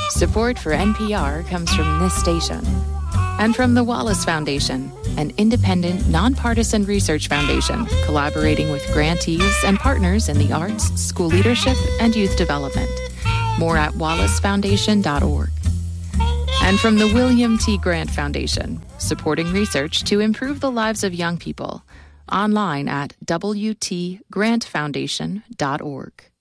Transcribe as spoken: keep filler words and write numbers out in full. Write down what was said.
Support for N P R comes from this station and from the Wallace Foundation, an independent, nonpartisan research foundation collaborating with grantees and partners in the arts, school leadership, and youth development. More at wallace foundation dot org. And from the William T. Grant Foundation, supporting research to improve the lives of young people. Online at w t grant foundation dot org.